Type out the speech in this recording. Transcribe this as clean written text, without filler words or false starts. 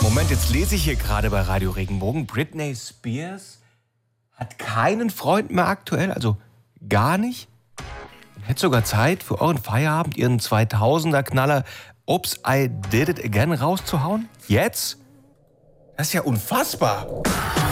Moment, jetzt lese ich hier gerade bei Radio Regenbogen, Britney Spears hat keinen Freund mehr aktuell, also gar nicht. Hätte sogar Zeit für euren Feierabend, ihren 2000er-Knaller Oops, I Did It Again rauszuhauen? Jetzt? Das ist ja unfassbar.